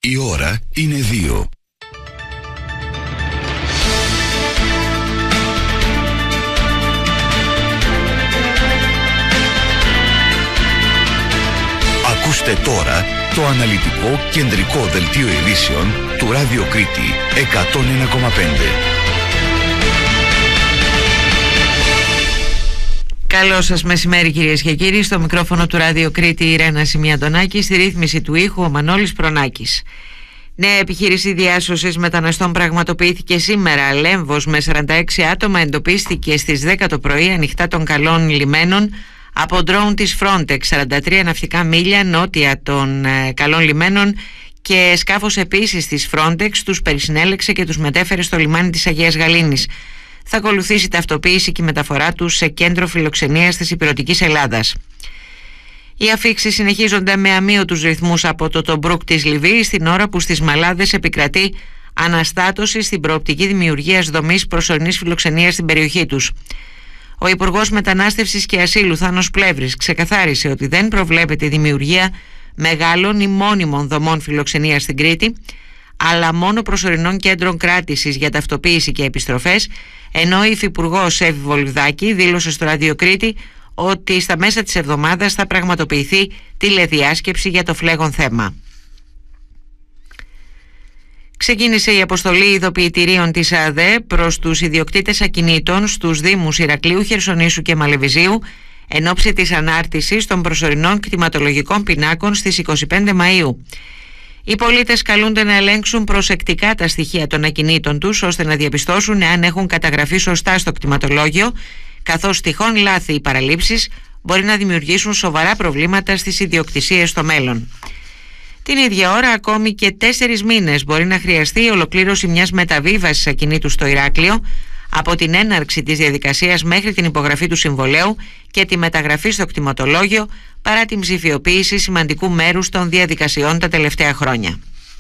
Η ώρα είναι 2. Ακούστε τώρα το αναλυτικό κεντρικό δελτίο ειδήσεων του Ράδιο Κρήτη 101,5. Καλό σας μεσημέρι κυρίες και κύριοι. Στο μικρόφωνο του Ράδιο Κρήτη η Ρένα Σιμιαντονάκη, στη ρύθμιση του ήχου ο Μανώλης Προνάκης. Νέα επιχείρηση διάσωσης μεταναστών πραγματοποιήθηκε σήμερα. Λέμβος με 46 άτομα εντοπίστηκε στις 10 το πρωί ανοιχτά των Καλών Λιμένων από ντρόουν της Frontex, 43 ναυτικά μίλια νότια των Καλών Λιμένων, και σκάφος επίσης της Frontex τους περισυνέλεξε και τους μετέφερε στο λιμάνι της Αγίας Γαλήνης. Θα ακολουθήσει ταυτοποίηση και η μεταφορά τους σε κέντρο φιλοξενίας της Ηπειρωτικής Ελλάδας. Οι αφίξεις συνεχίζονται με αμύωτους ρυθμούς από το Τομπρούκ της Λιβύης, στην ώρα που στις Μαλάδες επικρατεί αναστάτωση στην προοπτική δημιουργίας δομής προσωρινής φιλοξενίας στην περιοχή τους. Ο Υπουργός Μετανάστευσης και Ασύλου Θάνος Πλεύρης ξεκαθάρισε ότι δεν προβλέπεται η δημιουργία μεγάλων ή μόνιμων δομών φιλοξενίας στην Κρήτη, αλλά μόνο προσωρινών κέντρων κράτησης για ταυτοποίηση και επιστροφές, ενώ η Υφυπουργός Εύη Βολιδάκη δήλωσε στο Ράδιο Κρήτη ότι στα μέσα της εβδομάδας θα πραγματοποιηθεί τηλεδιάσκεψη για το φλέγον θέμα. Ξεκίνησε η αποστολή ειδοποιητηρίων της ΑΔΕ προς τους ιδιοκτήτες ακινήτων στους Δήμους Ηρακλείου, Χερσονήσου και Μαλεβιζίου εν ώψη της ανάρτησης των προσωρινών κτηματολογικών πινάκων στις 25 Μαΐου. Οι πολίτες καλούνται να ελέγξουν προσεκτικά τα στοιχεία των ακινήτων τους, ώστε να διαπιστώσουν εάν έχουν καταγραφεί σωστά στο κτηματολόγιο, καθώς τυχόν λάθη ή παραλήψεις μπορεί να δημιουργήσουν σοβαρά προβλήματα στις ιδιοκτησίες στο μέλλον. Την ίδια ώρα, ακόμη και 4 μήνες μπορεί να χρειαστεί η ολοκλήρωση μιας μεταβίβασης ακινήτου στο Ηράκλειο, από την έναρξη της διαδικασίας μέχρι την υπογραφή του συμβολέου και τη μεταγραφή στο κτηματολόγιο, παρά την ψηφιοποίηση σημαντικού μέρους των διαδικασιών τα τελευταία χρόνια.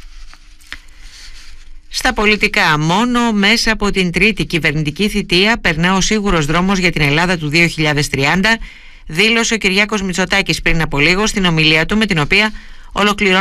Στα πολιτικά, μόνο μέσα από την τρίτη κυβερνητική θητεία περνά ο σίγουρος δρόμος για την Ελλάδα του 2030, δήλωσε ο Κυριάκος Μητσοτάκης πριν από λίγο στην ομιλία του, με την οποία ολοκληρώνει